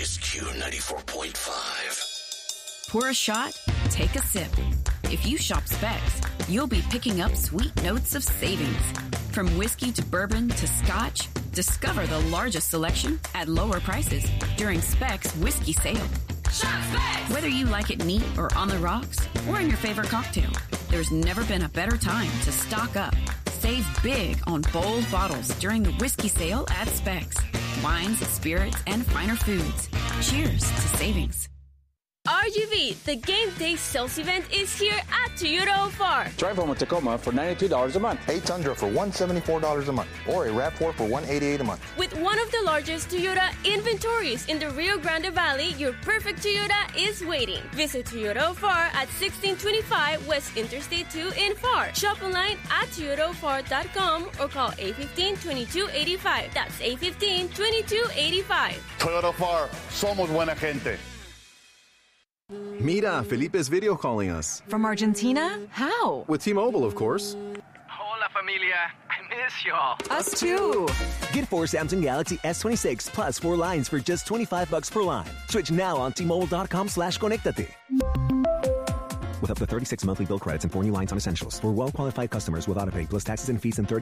is Q94.5. Pour a shot, take a sip. If you shop Specs, you'll be picking up sweet notes of savings. From whiskey to bourbon to scotch, discover the largest selection at lower prices during Specs Whiskey Sale. Shop Specs! Whether you like it neat or on the rocks, or in your favorite cocktail, there's never been a better time to stock up. Save big on bold bottles during the Whiskey Sale at Specs. Wines, spirits, and finer foods. Cheers to savings. RGV, the game day sales event is here at Toyota Ofar. Drive home a Tacoma for $92 a month. A Tundra for $174 a month. Or a RAV4 for $188 a month. With one of the largest Toyota inventories in the Rio Grande Valley, your perfect Toyota is waiting. Visit Toyota Ofar at 1625 West Interstate 2 in Far. Shop online at toyotaofar.com or call 815-2285. That's 815-2285. Toyota Ofar, somos buena gente. Mira, Felipe's video calling us. From Argentina? How? With T-Mobile, of course. Hola, familia. I miss y'all. Us too. Get 4 Samsung Galaxy S26 plus 4 lines for just $25 per line. Switch now on T-Mobile.com/conectate. With up to 36 monthly bill credits and 4 new lines on essentials. For well-qualified customers with autopay plus taxes and fees and 30